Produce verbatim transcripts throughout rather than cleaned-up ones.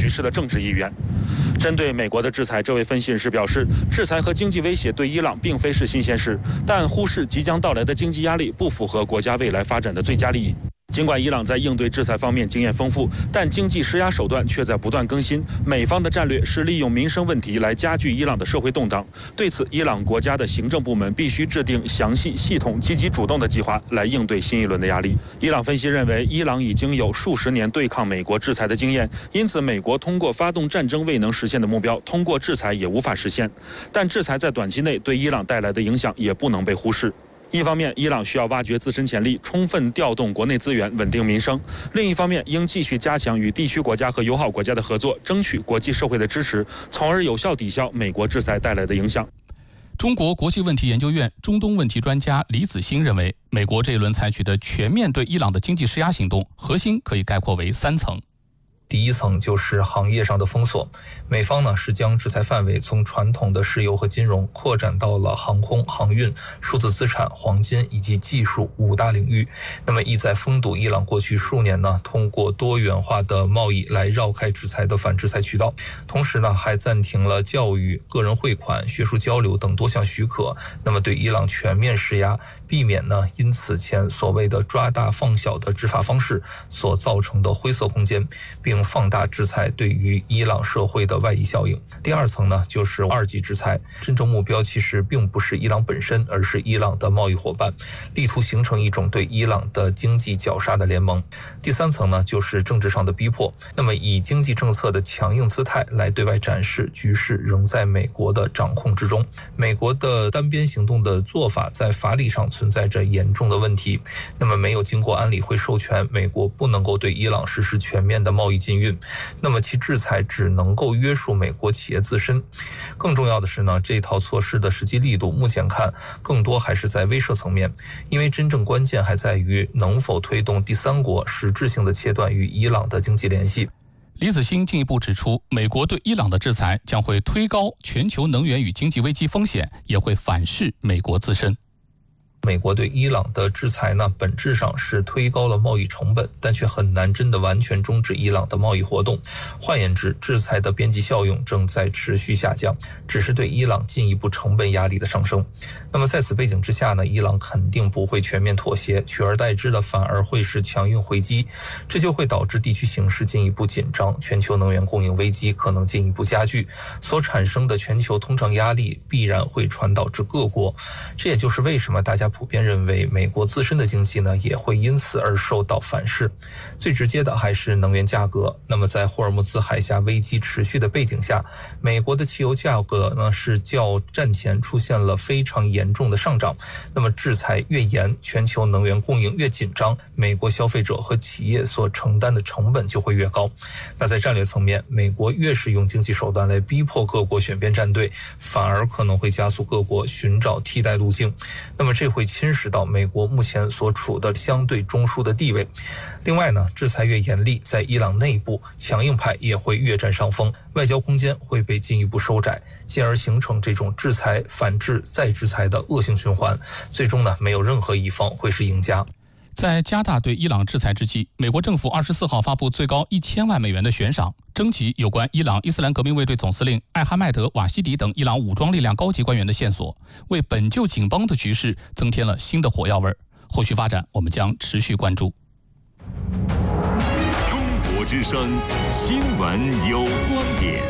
势的政治意愿。针对美国的制裁，这位分析人士表示，制裁和经济威胁对伊朗并非是新鲜事，但忽视即将到来的经济压力不符合国家未来发展的最佳利益。尽管伊朗在应对制裁方面经验丰富，但经济施压手段却在不断更新。美方的战略是利用民生问题来加剧伊朗的社会动荡。对此，伊朗国家的行政部门必须制定详细、系统、积极主动的计划来应对新一轮的压力。伊朗分析认为，伊朗已经有数十年对抗美国制裁的经验，因此美国通过发动战争未能实现的目标，通过制裁也无法实现。但制裁在短期内对伊朗带来的影响也不能被忽视。一方面，伊朗需要挖掘自身潜力，充分调动国内资源，稳定民生；另一方面，应继续加强与地区国家和友好国家的合作，争取国际社会的支持，从而有效抵消美国制裁带来的影响。 中国国际问题研究院中东问题专家李子欣认为，美国这一轮采取的全面对伊朗的经济施压行动，核心可以概括为三层。 第一层就是行业上的封锁，美方呢是将制裁范围从传统的石油和金融扩展到了航空、航运、数字资产、黄金以及技术五大领域。那么意在封堵伊朗过去数年呢通过多元化的贸易来绕开制裁的反制裁渠道，同时呢还暂停了教育、个人汇款、学术交流等多项许可，那么对伊朗全面施压，避免呢因此前所谓的抓大放小的执法方式所造成的灰色空间，并放大制裁对于伊朗社会的外溢效应。第二层呢，就是二级制裁，真正目标其实并不是伊朗本身，而是伊朗的贸易伙伴，力图形成一种对伊朗的经济绞杀的联盟。第三层呢，就是政治上的逼迫，那么以经济政策的强硬姿态来对外展示局势仍在美国的掌控之中。美国的单边行动的做法在法理上存在着严重的问题，那么没有经过安理会授权，美国不能够对伊朗实施全面的贸易禁运，那么其制裁只能够约束美国企业自身。更重要的是呢，这套措施的实际力度目前看更多还是在威慑层面，因为真正关键还在于能否推动第三国实质性的切断与伊朗的经济联系。 李子欣进一步指出，美国对伊朗的制裁将会推高全球能源与经济危机风险，也会反噬美国自身。 美国对伊朗的制裁呢，本质上是推高了贸易成本，但却很难真的完全终止伊朗的贸易活动。换言之，制裁的边际效用正在持续下降，只是对伊朗进一步成本压力的上升。那么在此背景之下呢，伊朗肯定不会全面妥协，取而代之的反而会是强硬回击，这就会导致地区形势进一步紧张，全球能源供应危机可能进一步加剧，所产生的全球通胀压力必然会传导至各国。这也就是为什么大家普遍认为美国自身的经济呢也会因此而受到反噬。最直接的还是能源价格。那么在霍尔木兹海峡危机持续的背景下，美国的汽油价格呢是较战前出现了非常严重的上涨。那么制裁越严，全球能源供应越紧张，美国消费者和企业所承担的成本就会越高。那在战略层面，美国越是用经济手段来逼迫各国选边站队，反而可能会加速各国寻找替代路径。那么这会侵蚀到美国目前所处的相对中枢的地位。另外呢，制裁越严厉，在伊朗内部强硬派也会越占上风，外交空间会被进一步收窄，进而形成这种制裁反制再制裁的恶性循环。最终呢，没有任何一方会是赢家。 在加大对伊朗制裁之际，美国政府二十四号发布最高一千万美元的悬赏，征集有关伊朗伊斯兰革命卫队总司令艾哈迈德·瓦西迪等伊朗武装力量高级官员的线索，为本就紧绷的局势增添了新的火药味。后续发展我们将持续关注。 中国之声新闻有观点，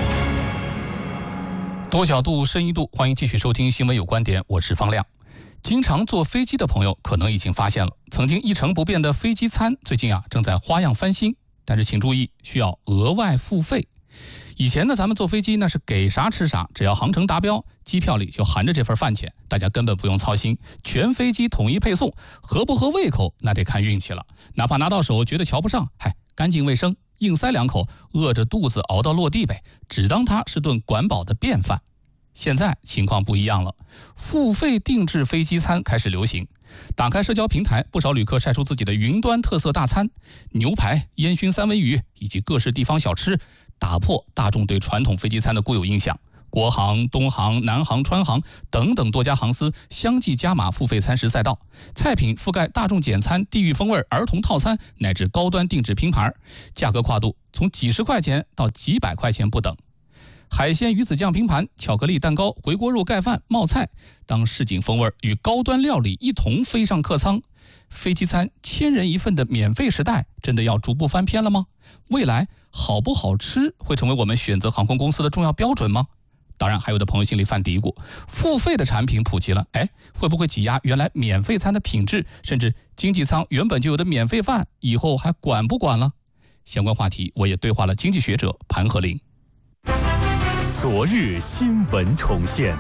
多角度、深一度，欢迎继续收听新闻有观点，我是方亮。经常坐飞机的朋友可能已经发现了，曾经一成不变的飞机餐最近啊正在花样翻新，但是请注意，需要额外付费。以前呢，咱们坐飞机那是给啥吃啥，只要航程达标，机票里就含着这份饭钱，大家根本不用操心，全飞机统一配送，合不合胃口那得看运气了。哪怕拿到手觉得瞧不上，嗨，干净卫生，硬塞两口，饿着肚子熬到落地呗，只当它是顿管饱的便饭。现在情况不一样了，付费定制飞机餐开始流行。打开社交平台，不少旅客晒出自己的云端特色大餐，牛排、烟熏三文鱼以及各式地方小吃，打破大众对传统飞机餐的固有印象。 国航、东航、南航、川航等等多家航司相继加码付费餐食赛道，菜品覆盖大众简餐、地域风味、儿童套餐乃至高端定制拼盘，价格跨度从几十块钱到几百块钱不等。海鲜鱼子酱拼盘、巧克力蛋糕、回锅肉盖饭、冒菜，当市井风味与高端料理一同飞上客舱，飞机餐千人一份的免费时代真的要逐步翻篇了吗？未来好不好吃会成为我们选择航空公司的重要标准吗？当然，还有的朋友心里犯嘀咕，付费的产品普及了，哎，会不会挤压原来免费餐的品质？甚至经济舱原本就有的免费饭，以后还管不管了？相关话题我也对话了经济学者盘和林。 昨日新闻重现。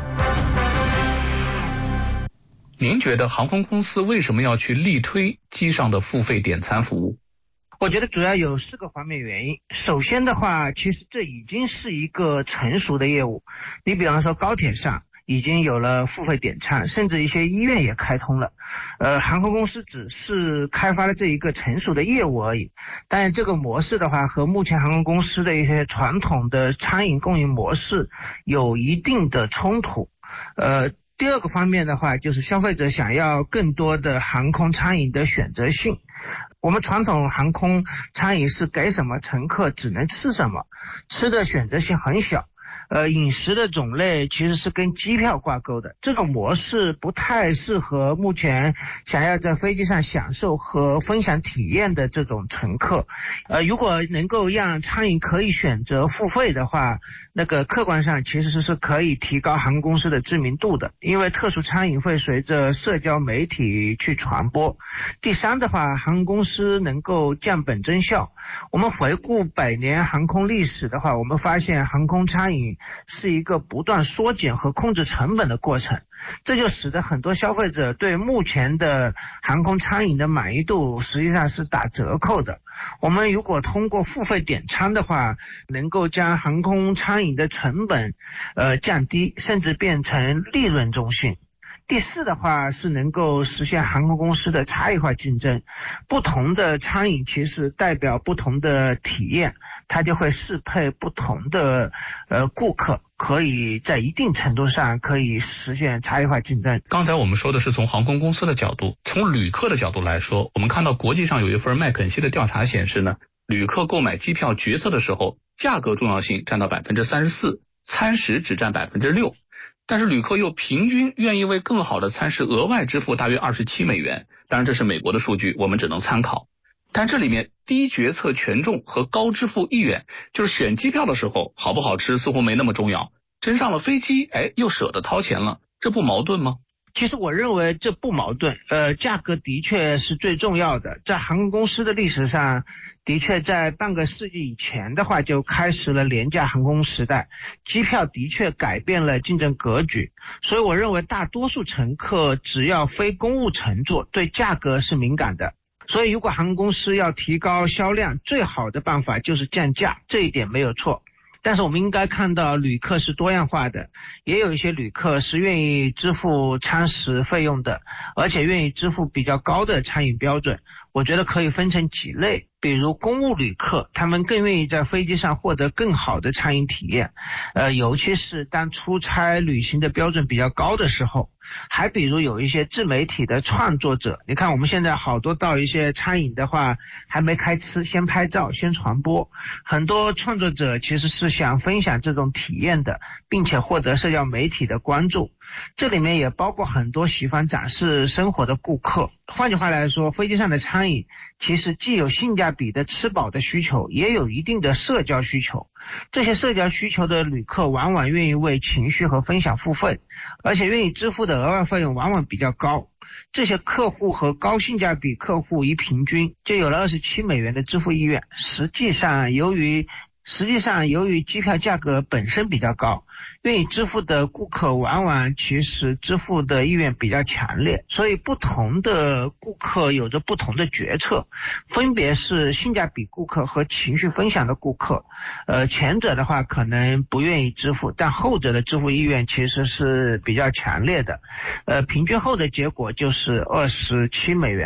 您觉得航空公司为什么要去力推机上的付费点餐服务？ 我觉得主要有四个方面原因。首先的话，其实这已经是一个成熟的业务。你比方说高铁上已经有了付费点餐，甚至一些医院也开通了。呃，航空公司只是开发了这一个成熟的业务而已。但是这个模式的话，和目前航空公司的一些传统的餐饮供应模式有一定的冲突。呃，第二个方面的话，就是消费者想要更多的航空餐饮的选择性。我们传统航空餐饮是给什么乘客只能吃什么，吃的选择性很小。呃，饮食的种类其实是跟机票挂钩的，这个模式不太适合目前想要在飞机上享受和分享体验的这种乘客。呃，如果能够让餐饮可以选择付费的话，那个客观上其实是可以提高航空公司的知名度的，因为特殊餐饮会随着社交媒体去传播。第三的话，航空公司能够降本增效。我们回顾百年航空历史的话，我们发现航空餐饮是一个不断缩减和控制成本的过程，这就使得很多消费者对目前的航空餐饮的满意度实际上是打折扣的。我们如果通过付费点餐的话，能够将航空餐饮的成本呃降低，甚至变成利润中心。第四的话是能够实现航空公司的差异化竞争，不同的餐饮其实代表不同的体验，它就会适配不同的呃顾客，可以在一定程度上可以实现差异化竞争。 刚才我们说的是从航空公司的角度，从旅客的角度来说，我们看到国际上有一份麦肯锡的调查显示呢，旅客购买机票决策的时候，价格重要性占到百分之三十四，餐食只占百分之六。但是旅客又平均愿意为更好的餐食额外支付大约二十七美元，当然这是美国的数据，我们只能参考。但这里面低决策权重和高支付意愿，就是选机票的时候好不好吃似乎没那么重要，真上了飞机，哎，又舍得掏钱了，这不矛盾吗？ 其实我认为这不矛盾，呃，价格的确是最重要的。在航空公司的历史上，的确在半个世纪以前的话就开始了廉价航空时代，机票的确改变了竞争格局。所以我认为大多数乘客只要非公务乘坐，对价格是敏感的。所以如果航空公司要提高销量，最好的办法就是降价，这一点没有错。但是我们应该看到旅客是多样化的，也有一些旅客是愿意支付餐食费用的，而且愿意支付比较高的餐饮标准。我觉得可以分成几类，比如公务旅客，他们更愿意在飞机上获得更好的餐饮体验，呃，尤其是当出差旅行的标准比较高的时候。还比如有一些自媒体的创作者，你看我们现在好多到一些餐饮的话，还没开吃，先拍照先传播，很多创作者其实是想分享这种体验的，并且获得社交媒体的关注。这里面也包括很多喜欢展示生活的顾客。换句话来说，飞机上的餐饮其实既有性价比的吃饱的需求，也有一定的社交需求。这些社交需求的旅客往往愿意为情绪和分享付费，而且愿意支付的额外费用往往比较高。这些客户和高性价比客户一平均，就有了二十七美元的支付意愿。实际上由于实际上由于机票价格本身比较高，愿意支付的顾客往往其实支付的意愿比较强烈，所以不同的顾客有着不同的决策，分别是性价比顾客和情绪分享的顾客。呃，前者的话可能不愿意支付，但后者的支付意愿其实是比较强烈的。呃，平均后的结果就是二十七美元。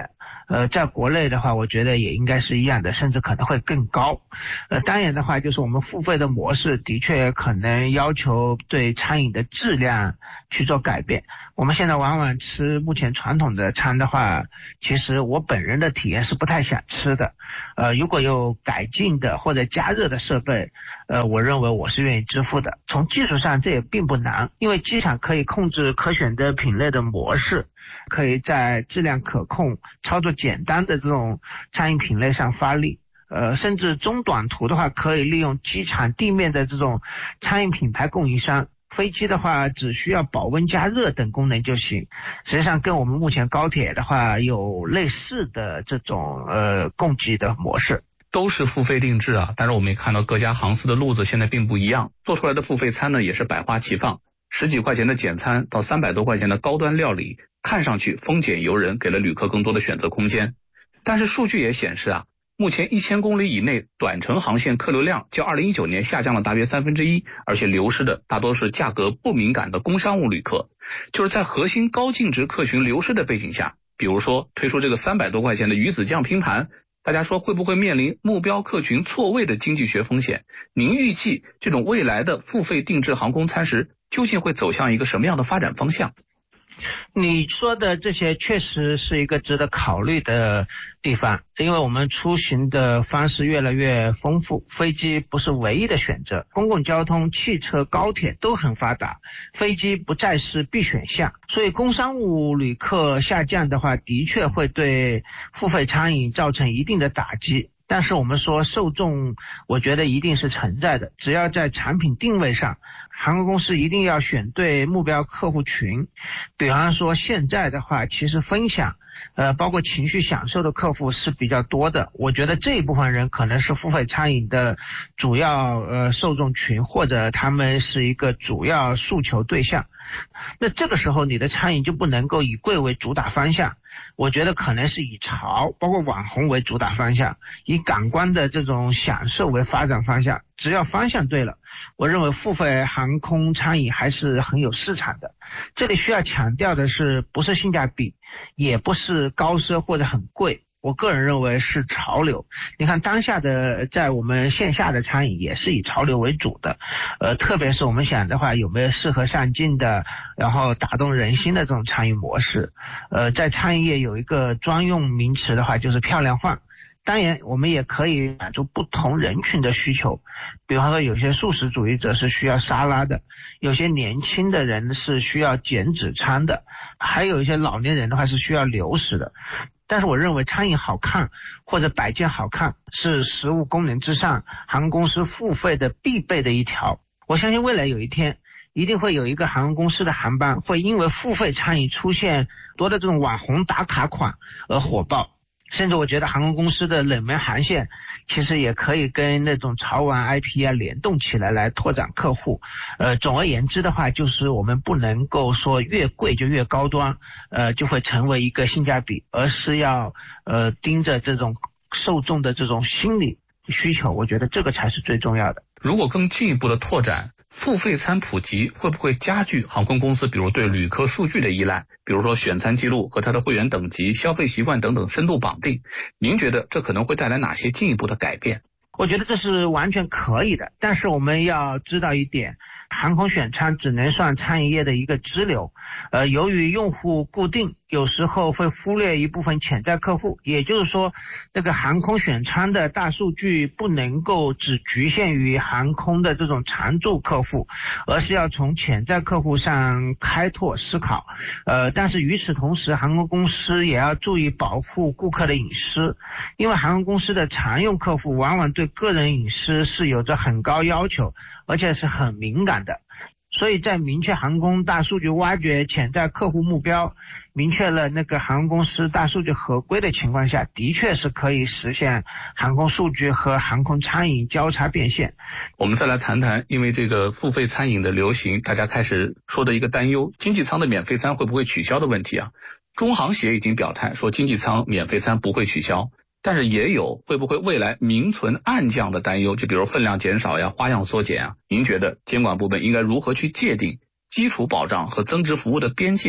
呃，在国内的话，我觉得也应该是一样的，甚至可能会更高。呃，当然的话，就是我们付费的模式的确可能要求对餐饮的质量去做改变。我们现在往往吃目前传统的餐的话，其实我本人的体验是不太想吃的。呃，如果有改进的或者加热的设备，呃，我认为我是愿意支付的。从技术上这也并不难，因为机场可以控制可选择品类的模式，可以在质量可控、操作简单的这种餐饮品类上发力。呃，甚至中短途的话，可以利用机场地面的这种餐饮品牌供应商。飞机的话，只需要保温加热等功能就行。实际上，跟我们目前高铁的话有类似的这种呃供给的模式。 都是付费定制啊，但是我们也看到各家航司的路子现在并不一样，做出来的付费餐呢也是百花齐放，十几块钱的简餐到三百多块钱的高端料理，看上去丰俭由人，给了旅客更多的选择空间。但是数据也显示啊，目前一千公里以内短程航线客流量较二零一九年下降了大约三分之一，而且流失的大多是价格不敏感的工商务旅客。就是在核心高净值客群流失的背景下，比如说推出这个三百多块钱的鱼子酱拼盘，大家说会不会面临目标客群错位的经济学风险？您预计这种未来的付费定制航空餐食究竟会走向一个什么样的发展方向？ 你说的这些确实是一个值得考虑的地方，因为我们出行的方式越来越丰富，飞机不是唯一的选择，公共交通、汽车、高铁都很发达，飞机不再是必选项，所以工商务旅客下降的话，的确会对付费餐饮造成一定的打击。但是我们说受众，我觉得一定是存在的，只要在产品定位上，航空公司一定要选对目标客户群。比方说现在的话，其实分享呃，包括情绪享受的客户是比较多的，我觉得这一部分人可能是付费餐饮的主要呃受众群，或者他们是一个主要诉求对象。那这个时候你的餐饮就不能够以贵为主打方向，我觉得可能是以潮包括网红为主打方向，以感官的这种享受为发展方向。只要方向对了，我认为付费航空餐饮还是很有市场的。这里需要强调的是，不是性价比，也不是高奢或者很贵，我个人认为是潮流。你看当下的在我们线下的餐饮也是以潮流为主的，呃，特别是我们想的话，有没有适合上进的，然后打动人心的这种餐饮模式？呃，在餐饮业有一个专用名词的话，就是漂亮话。当然我们也可以满足不同人群的需求，比方说有些素食主义者是需要沙拉的，有些年轻的人是需要减脂餐的，还有一些老年人的话是需要流食的。但是我认为餐饮好看或者摆件好看是食物功能之上航空公司付费的必备的一条。我相信未来有一天一定会有一个航空公司的航班会因为付费餐饮出现多的这种网红打卡款而火爆，甚至我觉得航空公司的冷门航线其实也可以跟那种潮玩 I P 啊联动起来来拓展客户。呃，总而言之的话，就是我们不能够说越贵就越高端，呃，就会成为一个性价比，而是要呃盯着这种受众的这种心理需求，我觉得这个才是最重要的。 如果更进一步的拓展，付费餐普及会不会加剧航空公司比如对旅客数据的依赖，比如说选餐记录和他的会员等级、消费习惯等等深度绑定？您觉得这可能会带来哪些进一步的改变？ 我觉得这是完全可以的，但是我们要知道一点，航空选餐只能算餐饮业的一个支流，呃，由于用户固定，有时候会忽略一部分潜在客户，也就是说，这个航空选餐的大数据不能够只局限于航空的这种常驻客户，而是要从潜在客户上开拓思考。呃，但是与此同时，航空公司也要注意保护顾客的隐私，因为航空公司的常用客户往往对个人隐私是有着很高要求，而且是很敏感的。所以在明确航空大数据挖掘潜在客户目标，明确了那个航空公司大数据合规的情况下，的确是可以实现航空数据和航空餐饮交叉变现。 我们再来谈谈，因为这个付费餐饮的流行，大家开始说的一个担忧，经济舱的免费餐会不会取消的问题啊？中航协已经表态说经济舱免费餐不会取消，但是也有会不会未来明存暗降的担忧，就比如分量减少呀、花样缩减啊。您觉得监管部门应该如何去界定基础保障和增值服务的边界，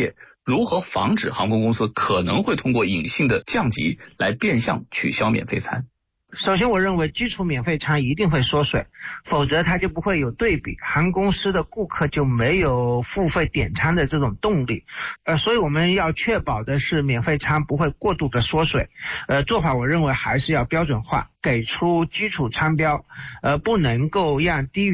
如何防止航空公司可能会通过隐性的降级来变相取消免费餐？ 首先，我认为基础免费餐一定会缩水，否则它就不会有对比，航空公司的顾客就没有付费点餐的这种动力。呃，所以我们要确保的是免费餐不会过度的缩水。呃，做法我认为还是要标准化，给出基础餐标，呃，不能够让低于